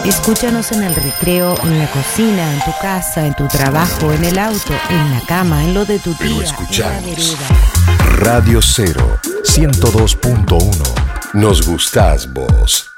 Escúchanos en el recreo, en la cocina, en tu casa, en tu trabajo, en el auto, en la cama, en lo de tu tía, Lo en la escuchamos. vereda. Radio 0, 102.1. Nos gustás vos.